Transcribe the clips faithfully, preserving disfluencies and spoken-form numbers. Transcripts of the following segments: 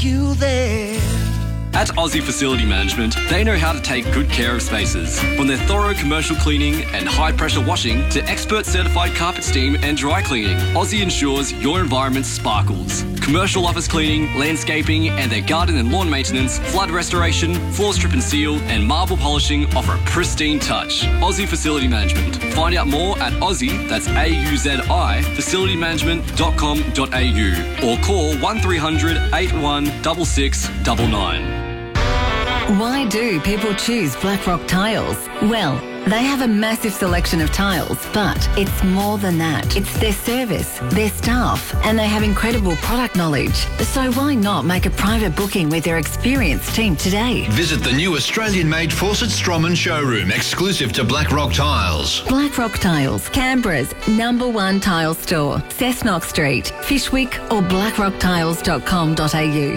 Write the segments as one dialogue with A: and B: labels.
A: You there.
B: At Aussie Facility Management, they know how to take good care of spaces. From their thorough commercial cleaning and high-pressure washing to expert certified carpet steam and dry cleaning, Aussie ensures your environment sparkles. Commercial office cleaning, landscaping and their garden and lawn maintenance, flood restoration, floor strip and seal and marble polishing offer a pristine touch. Aussie Facility Management. Find out more at Aussie, that's A U Z I, facility management dot com dot a u or call one three hundred, eight one six six nine nine.
C: Why do people choose Blackrock Tiles? Well, they have a massive selection of tiles, but it's more than that. It's their service, their staff, and they have incredible product knowledge. So why not make a private booking with their experienced team today?
D: Visit the new Australian-made Fawcett Stroman showroom, exclusive to Blackrock Tiles.
C: Blackrock Tiles, Canberra's number one tile store. Cessnock Street, Fishwick or blackrock tiles dot com dot a u.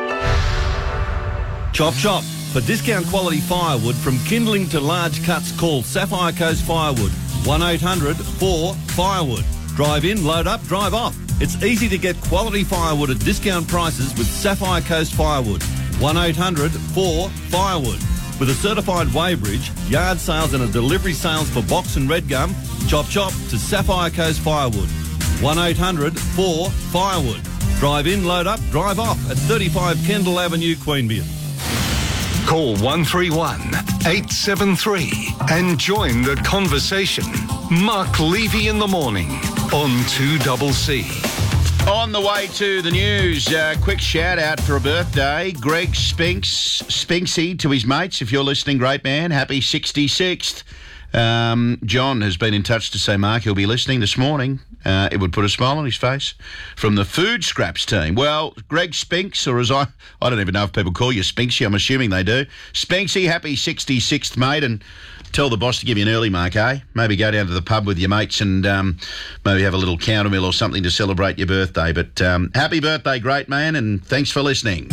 E: Chop chop. For discount quality firewood from kindling to large cuts, call Sapphire Coast Firewood. one eight hundred four firewood. Drive in, load up, drive off. It's easy to get quality firewood at discount prices with Sapphire Coast Firewood. one eight hundred four firewood. With a certified weighbridge, yard sales and a delivery sales for box and red gum, chop chop to Sapphire Coast Firewood. one eight hundred four firewood. Drive in, load up, drive off at thirty-five Kendall Avenue, Queanbeyan.
D: Call one three one, eight seven three and join the conversation. Mark Levy in the morning on two C C.
F: On the way to the news, uh, quick shout out for a birthday. Greg Spinks, Spinksy to his mates. If you're listening, great man. Happy sixty-sixth. Um, John has been in touch to say, Mark, he'll be listening this morning. Uh, it would put a smile on his face. From the Food Scraps team. Well, Greg Spinks, or as I, I don't even know if people call you Spinksy. I'm assuming they do. Spinksy, happy sixty-sixth, mate. And tell the boss to give you an early, Mark, eh? Maybe go down to the pub with your mates and um, maybe have a little counter meal or something to celebrate your birthday. But um, happy birthday, great man, and thanks for listening.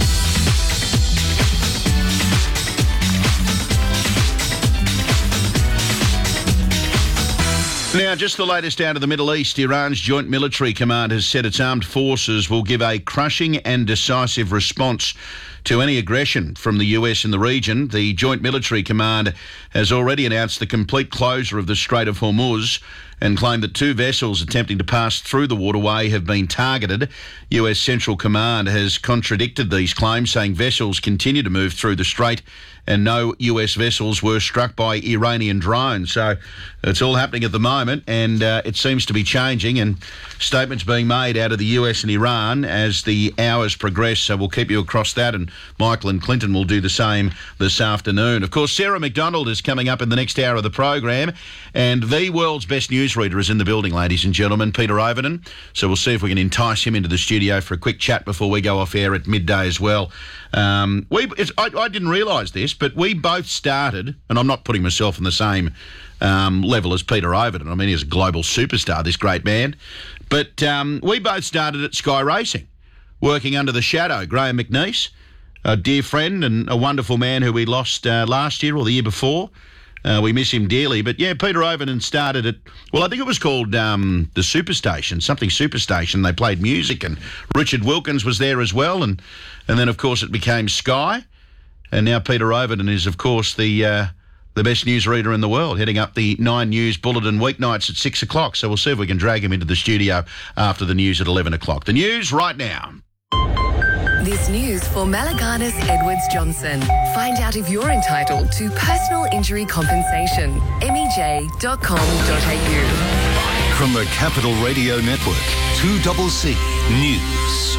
F: Now, just the latest out of the Middle East. Iran's Joint Military Command has said its armed forces will give a crushing and decisive response to any aggression from the U S in the region. The Joint Military Command has already announced the complete closure of the Strait of Hormuz and claimed that two vessels attempting to pass through the waterway have been targeted. U S Central Command has contradicted these claims, saying vessels continue to move through the strait and no U S vessels were struck by Iranian drones. So it's all happening at the moment, and uh, it seems to be changing, and statements being made out of the U S and Iran as the hours progress. So we'll keep you across that, and Michael and Clinton will do the same this afternoon. Of course, Sarah McDonald is coming up in the next hour of the program, and the world's best newsreader is in the building, ladies and gentlemen, Peter Overton. So we'll see if we can entice him into the studio for a quick chat before we go off air at midday as well. Um, we, it's, I, I didn't realise this, but we both started, and I'm not putting myself in the same um, level as Peter Overton. I mean, he's a global superstar, this great man. But um, we both started at Sky Racing, working under the shadow. Graham McNeice, a dear friend and a wonderful man who we lost uh, last year or the year before. Uh, we miss him dearly. But, yeah, Peter Overton started at, well, I think it was called um, the Superstation, something Superstation. They played music, and Richard Wilkins was there as well. And, and then, of course, it became Sky. And now Peter Overton is, of course, the uh, the best newsreader in the world, heading up the Nine News Bulletin weeknights at six o'clock. So we'll see if we can drag him into the studio after the news at eleven o'clock. The news right now.
G: This news for Malaganas Edwards Johnson. Find out if you're entitled to personal injury compensation. M E J dot com dot a u.
D: From the Capital Radio Network, two C C News.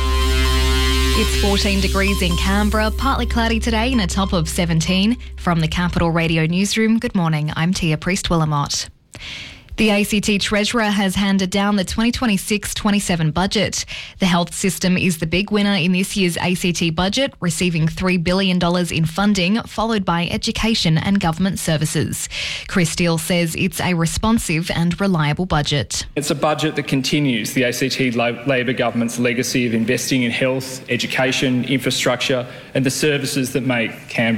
H: It's fourteen degrees in Canberra, partly cloudy today and a top of seventeen. From the Capital Radio Newsroom, good morning, I'm Tia Priest-Willamott. The A C T Treasurer has handed down the twenty twenty-six twenty-seven budget. The health system is the big winner in this year's A C T budget, receiving three billion dollars in funding, followed by education and government services. Chris Steele says it's a responsive and reliable budget.
I: It's a budget that continues the A C T Labor government's legacy of investing in health, education, infrastructure and the services that make Canberra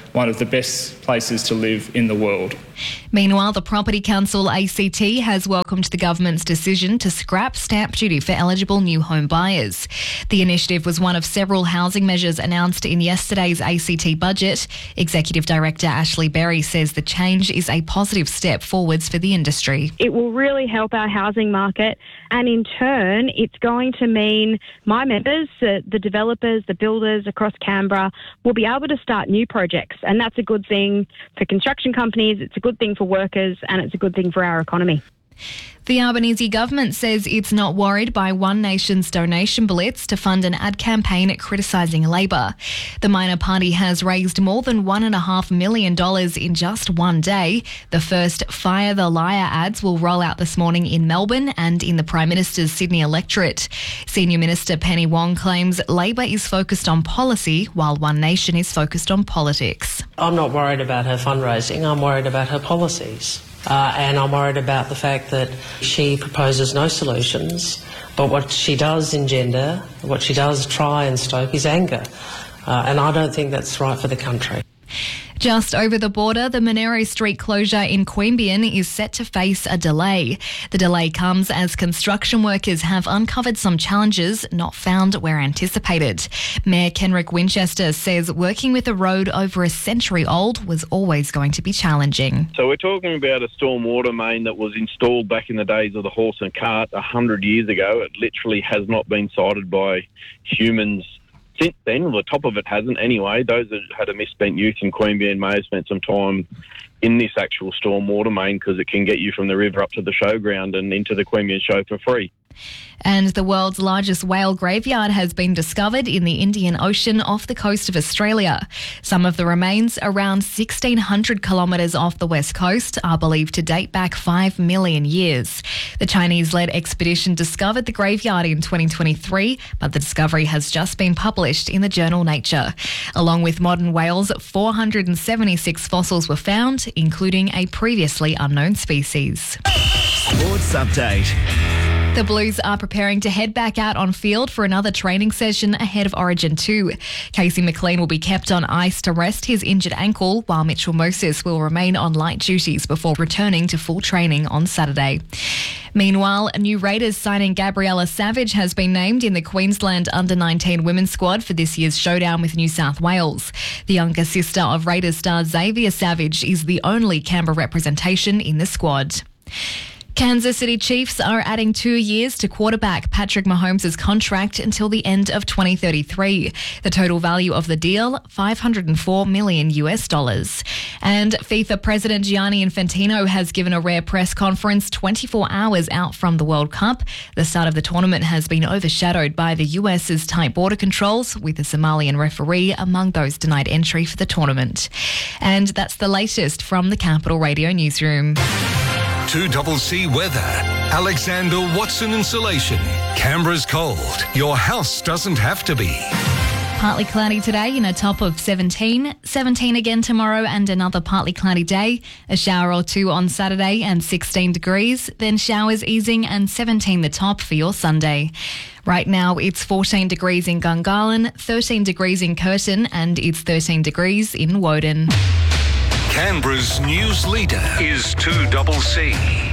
I: one of the best places to live in the world.
H: Meanwhile, the Property Council A C T has welcomed the government's decision to scrap stamp duty for eligible new home buyers. The initiative was one of several housing measures announced in yesterday's A C T budget. Executive Director Ashley Berry says the change is a positive step forwards for the industry.
A: It will really help our housing market, and in turn it's going to mean my members, uh, the developers, the builders across Canberra will be able to start new projects, and that's a good thing for construction companies, it's a good thing for workers, and it's a good thing for our economy.
H: The Albanese government says it's not worried by One Nation's donation blitz to fund an ad campaign criticising Labor. The minor party has raised more than one point five million dollars in just one day. The first Fire the Liar ads will roll out this morning in Melbourne and in the Prime Minister's Sydney electorate. Senior Minister Penny Wong claims Labor is focused on policy while One Nation is focused on politics.
J: I'm not worried about her fundraising, I'm worried about her policies. Uh, and I'm worried about the fact that she proposes no solutions, but what she does engender, what she does try and stoke is anger. Uh, and I don't think that's right for the country.
H: Just over the border, the Monero Street closure in Queanbeyan is set to face a delay. The delay comes as construction workers have uncovered some challenges not found where anticipated. Mayor Kenrick Winchester says working with a road over a century old was always going to be challenging.
K: So we're talking about a stormwater main that was installed back in the days of the horse and cart one hundred years ago. It literally has not been sited by humans since then. Well, the top of it hasn't anyway. Those that had a misspent youth in Queanbeyan may have spent some time in this actual stormwater main because it can get you from the river up to the showground and into the Queanbeyan show for free.
H: And the world's largest whale graveyard has been discovered in the Indian Ocean off the coast of Australia. Some of the remains, around sixteen hundred kilometres off the west coast, are believed to date back five million years. The Chinese-led expedition discovered the graveyard in twenty twenty-three, but the discovery has just been published in the journal Nature. Along with modern whales, four hundred seventy-six fossils were found, including a previously unknown species.
L: Sports update.
H: The Blues are preparing to head back out on field for another training session ahead of Origin two. Casey McLean will be kept on ice to rest his injured ankle, while Mitchell Moses will remain on light duties before returning to full training on Saturday. Meanwhile, a new Raiders signing Gabriella Savage has been named in the Queensland under nineteen women's squad for this year's showdown with New South Wales. The younger sister of Raiders star Xavier Savage is the only Canberra representation in the squad. Kansas City Chiefs are adding two years to quarterback Patrick Mahomes' contract until the end of twenty thirty-three. The total value of the deal, five hundred four million US dollars. And FIFA President Gianni Infantino has given a rare press conference twenty-four hours out from the World Cup. The start of the tournament has been overshadowed by the US's tight border controls, with a Somalian referee among those denied entry for the tournament. And that's the latest from the Capital Radio Newsroom.
D: two C weather. Alexander Watson Insulation. Canberra's cold. Your house doesn't have to be.
H: Partly cloudy today in a top of seventeen. seventeen again tomorrow and another partly cloudy day. A shower or two on Saturday and sixteen degrees. Then showers easing and seventeen the top for your Sunday. Right now it's fourteen degrees in Gungahlin, thirteen degrees in Curtin, and it's thirteen degrees in Woden.
D: Canberra's news leader is two C.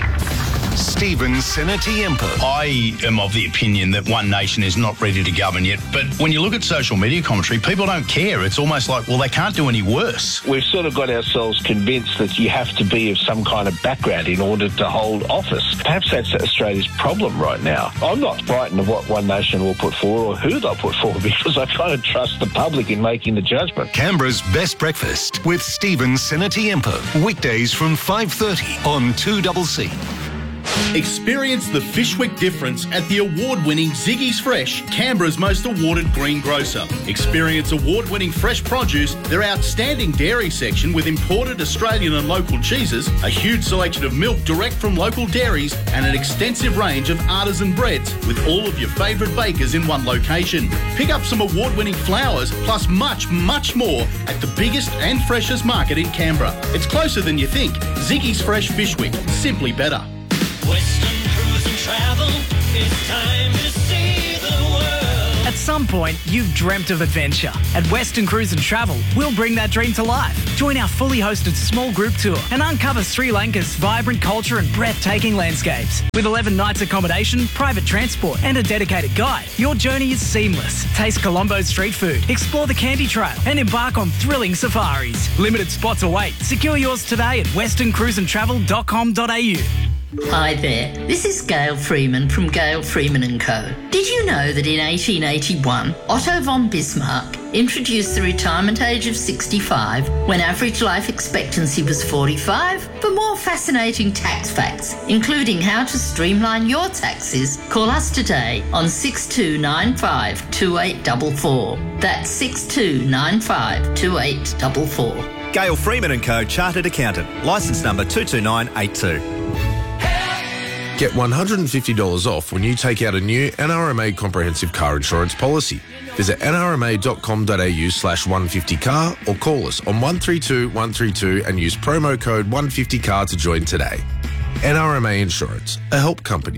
D: Stephen Senatiempo.
M: I am of the opinion that One Nation is not ready to govern yet, but when you look at social media commentary, people don't care. It's almost like, well, they can't do any worse.
N: We've sort of got ourselves convinced that you have to be of some kind of background in order to hold office. Perhaps that's Australia's problem right now. I'm not frightened of what One Nation will put forward or who they'll put forward because I kind of trust the public in making the judgment.
D: Canberra's Best Breakfast with Stephen Senatiempo. Weekdays from five thirty on two C.
O: Experience the Fishwick difference at the award-winning Ziggy's Fresh, Canberra's most awarded green grocer. Experience award-winning fresh produce, their outstanding dairy section with imported Australian and local cheeses, a huge selection of milk direct from local dairies, and an extensive range of artisan breads with all of your favourite bakers in one location. Pick up some award-winning flowers, plus much, much more at the biggest and freshest market in Canberra. It's closer than you think. Ziggy's Fresh Fishwick, simply better.
P: Western Cruise and Travel, it's time to see the world.
L: At
P: some point, you've dreamt of adventure. At Western Cruise and Travel, we'll bring that dream to life. Join our fully hosted small group tour and uncover Sri Lanka's vibrant culture and breathtaking landscapes. With eleven nights accommodation, private transport and a dedicated guide, your journey is seamless. Taste Colombo's street food, explore the Candy Trail and embark on thrilling safaris. Limited spots await. Secure yours today at western cruise and travel dot com dot a u.
Q: Hi there, this is Gail Freeman from Gail Freeman and Co. Did you know that in eighteen eighty-one, Otto von Bismarck introduced the retirement age of sixty-five when average life expectancy was forty-five? For more fascinating tax facts, including how to streamline your taxes, call us today on six two nine five, two eight four four. That's six two nine five, two eight four four.
L: Gail Freeman and Co. Chartered Accountant. Licence number two two nine eight two.
R: Get one hundred fifty dollars off when you take out a new N R M A comprehensive car insurance policy. Visit n r m a dot com dot a u slash one fifty car or call us on one three two one three two and use promo code one fifty car to join today. N R M A Insurance, a help company.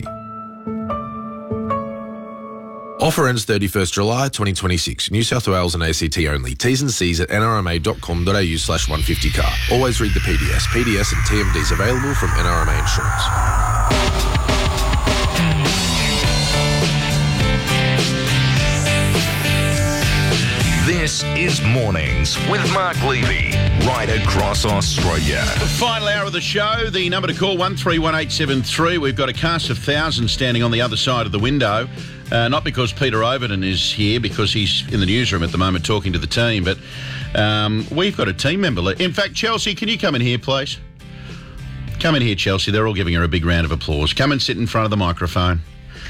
R: Offer ends thirty-first July twenty twenty-six. New South Wales and A C T only. T's and C's at n r m a dot com dot a u slash one fifty car. Always read the P D S. P D S and T M Ds available from N R M A Insurance.
S: This is Mornings with Mark Levy, right across Australia.
F: The final hour of the show, the number to call, one three one eight seven three. We've got a cast of thousands standing on the other side of the window. Uh, not because Peter Overton is here, because he's in the newsroom at the moment talking to the team, but um, we've got a team member. In fact, Chelsea, can you come in here, please? Come in here, Chelsea. They're all giving her a big round of applause. Come and sit in front of the microphone.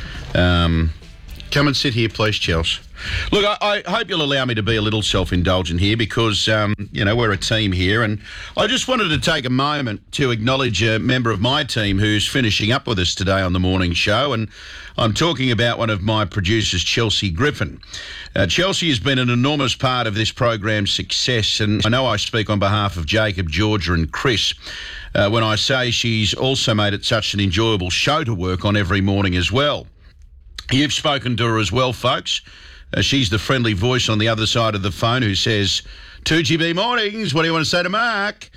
F: Um, come and sit here, please, Chelsea. Look, I, I hope you'll allow me to be a little self-indulgent here because, um, you know, we're a team here, and I just wanted to take a moment to acknowledge a member of my team who's finishing up with us today on the morning show, and I'm talking about one of my producers, Chelsea Griffin. Uh, Chelsea has been an enormous part of this program's success, and I know I speak on behalf of Jacob, Georgia and Chris uh, when I say she's also made it such an enjoyable show to work on every morning as well. You've spoken to her as well, folks. Uh, she's the friendly voice on the other side of the phone who says, two G B mornings, what do you want to say to Mark?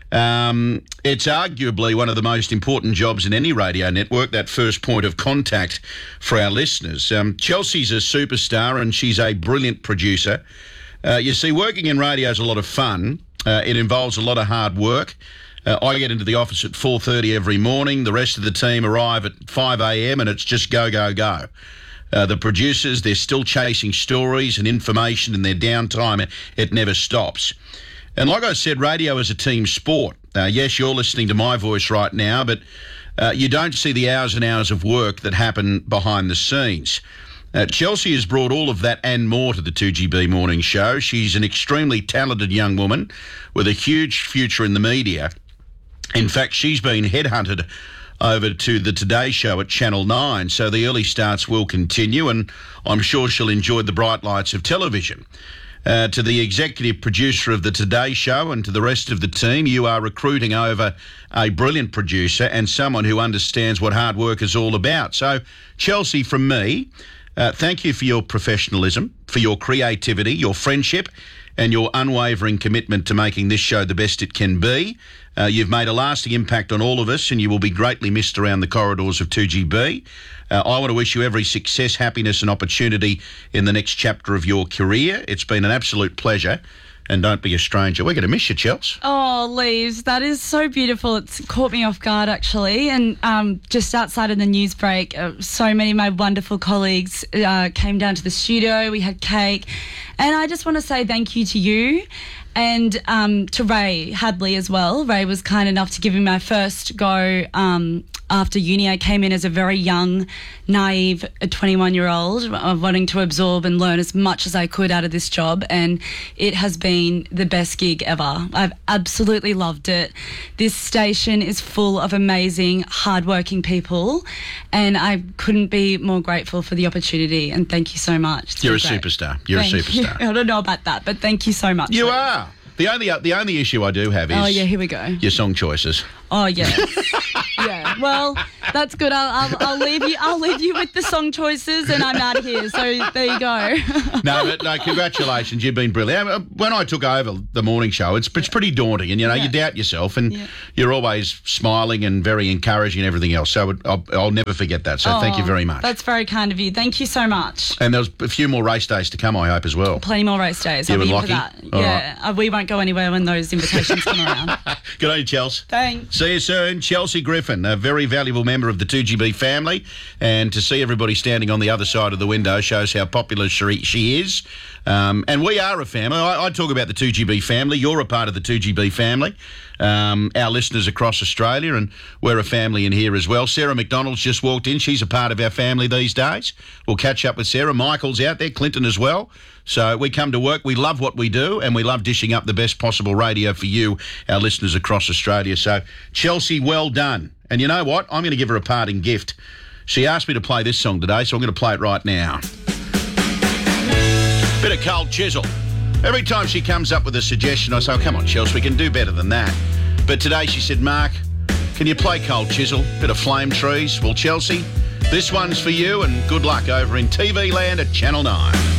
F: Um, it's arguably one of the most important jobs in any radio network, that first point of contact for our listeners. Um, Chelsea's a superstar and she's a brilliant producer. Uh, you see, working in radio is a lot of fun. Uh, it involves a lot of hard work. Uh, I get into the office at four thirty every morning. The rest of the team arrive at five a m and it's just go, go, go. Uh, the producers, they're still chasing stories and information in their downtime. It, it never stops. And like I said, radio is a team sport. Uh, yes, you're listening to my voice right now, but uh, you don't see the hours and hours of work that happen behind the scenes. Uh, Chelsea has brought all of that and more to the two G B Morning Show. She's an extremely talented young woman with a huge future in the media. In fact, she's been headhunted over to the Today Show at Channel nine, so the early starts will continue, and I'm sure she'll enjoy the bright lights of television. Uh, to the executive producer of the Today Show and to the rest of the team, you are recruiting over a brilliant producer and someone who understands what hard work is all about. So, Chelsea, from me, uh, thank you for your professionalism, for your creativity, your friendship, and your unwavering commitment to making this show the best it can be. Uh, you've made a lasting impact on all of us, and you will be greatly missed around the corridors of two G B. Uh, I want to wish you every success, happiness and opportunity in the next chapter of your career. It's been an absolute pleasure, and don't be a stranger. We're going to miss you, Chelsea.
T: Oh, Leaves, that is so beautiful. It's caught me off guard, actually. And um, just outside of the news break, uh, so many of my wonderful colleagues uh, came down to the studio. We had cake. And I just want to say thank you to you and um, to Ray Hadley as well. Ray was kind enough to give me my first go um, after uni. I came in as a very young, naive twenty-one-year-old uh, wanting to absorb and learn as much as I could out of this job, and it has been the best gig ever. I've absolutely loved it. This station is full of amazing, hardworking people, and I couldn't be more grateful for the opportunity, and thank you so much. It's
F: You're a
T: great.
F: superstar. You're
T: Thank
F: a superstar.
T: You. I don't know about that, but thank you so much.
F: You
T: Lee.
F: are. The only the only issue I do have is
T: Oh, yeah, here we go.
F: your song choices.
T: Oh, yeah. Yeah, well, that's good. I'll, I'll, I'll leave you. I'll leave you with the song choices, and I'm out of here. So there you go.
F: No, but no, congratulations. You've been brilliant. When I took over the morning show, it's it's pretty daunting, and you know
T: Yeah.
F: you doubt yourself, and
T: Yeah.
F: you're always smiling and very encouraging and everything else. So I'll, I'll never forget that. So thank you
T: Oh,
F: very much.
T: That's very kind of you. Thank you so much.
F: And there's a few more race days to come, I hope, as well.
T: Plenty more race days.
F: You
T: I'll be
F: and
T: in for
F: Lockie?
T: that.
F: All
T: yeah, uh, we won't go anywhere when those invitations come around.
F: Good on you, Chelsea.
T: Thanks.
F: See you soon. Chelsea Griffin, a very valuable member of the two G B family. And to see everybody standing on the other side of the window shows how popular she, she is. Um, and we are a family. I, I talk about the two G B family. You're a part of the two G B family. Um, our listeners across Australia, and we're a family in here as well. Sarah McDonald's just walked in. She's a part of our family these days. We'll catch up with Sarah. Michael's out there, Clinton as well. So we come to work. We love what we do, and we love dishing up the best possible radio for you, our listeners across Australia. So, Chelsea, well done. And you know what? I'm going to give her a parting gift. She asked me to play this song today, so I'm going to play it right now. Bit of Cold Chisel. Every time she comes up with a suggestion, I say, oh, come on, Chelsea, we can do better than that. But today she said, Mark, can you play Cold Chisel? Bit of Flame Trees. Well, Chelsea, this one's for you, and good luck over in T V land at Channel nine.